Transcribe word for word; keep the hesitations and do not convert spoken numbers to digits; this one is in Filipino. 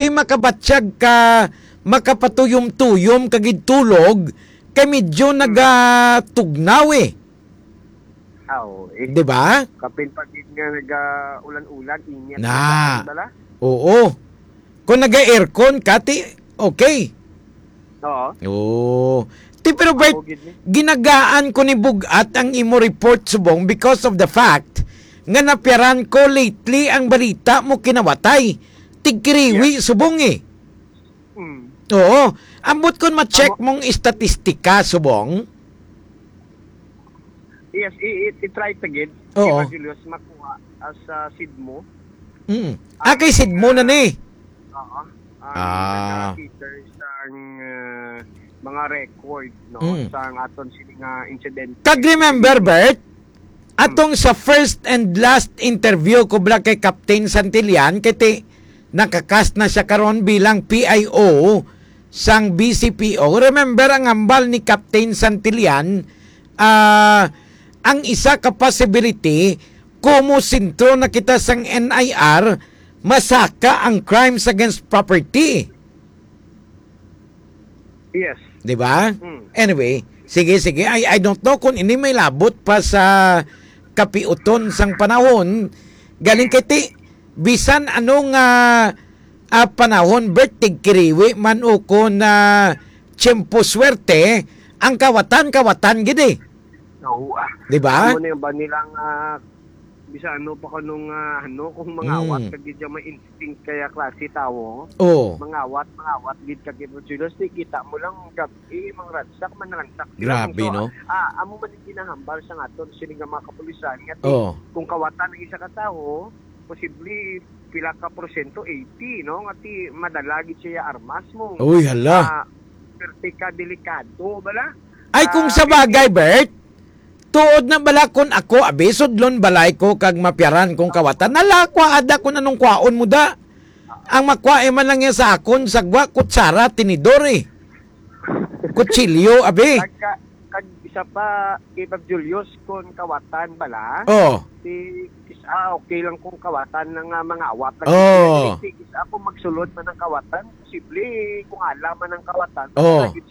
di makabatsyag ka makapatuyom-tuyom kagid tulog kay medyo nagatugnaw eh. Aw, eh. Di ba? Kapin pagid nga nag-ulan-ulan, init. Na. Bala? Oo. Kung naga-aircon ka, ti, okay. Oo. Oo. Ti, pero Bert, Ako, gid ni. ginagaan ko ni Bugat ang imo report subong because of the fact nga napiaran ko lately ang balita mo kinawatay. Tigkiriwi subong eh. Hmm. Oo. Ambot kon ma-check Amo- mong istatistika subong. Yes, i- i- i-try tagad. Oo. Si Julius makuha as uh, seed mo. Mm. Ah, kay Sid mo na ni. Oo. Ang Ah. nag-feature sa uh, mga record, no? Mm. Sa aton sini nga incident. Kag remember, Bert, atong sa first and last interview ko bala kay Captain Santillan, kiti nakakast na siya karon bilang P I O sang B C P O. Remember ang ambal ni Captain Santillan, ah, ang isa ka possibility, kumo sintro na kita sang N I R, masaka ang crimes against property. Yes. Di ba? Mm. Anyway, sige, sige. I, I don't know kung ini may labot pa sa kapiuton sang panahon. Galing kiti, bisan anong uh, uh, panahon, Bertig Kiriwi, man o ko na tiyempo swerte, ang kawatan-kawatan gidi. No, ah. Di ba? Ano na yung ba nilang ah, bisa ano pa ko nung ah, ano kung mangawat Mm. kagid yung may instinct kaya klase tawo. Oh, Mangawat, mangawat gid kagid mo Julius, di kita mo lang gabi mga ransak man ransak. Grabe, no? Ah, amo man yung ginahambal sa aton sini nga mga kapulisan nga ti, oh. kung kawatan ng isa ka tawo, posible pila ka porsyento eighty, no? Nga ti madala gid siya armas mo. Uy, hala. Ah, pertika delikado bala. Ay, kung Ah, sa bagay, Bert, tuod na bala kon ako, abisod lon balay ko kag mapyaran kong kawatan. Nalakwa ada kung anong kwaon mo da. Ang makwae man lang yan sa akon, sagwa, kutsara, tinidor eh. Kutsilyo, abi. Kag, ka- kag isa pa kay Bob Julius kung kawatan bala. Oh, Si isa okay lang kung kawatan ng uh, mga awat. Oh. Si isa kung magsulod man ng kawatan, posible kung alam man ng kawatan. Oh. lagi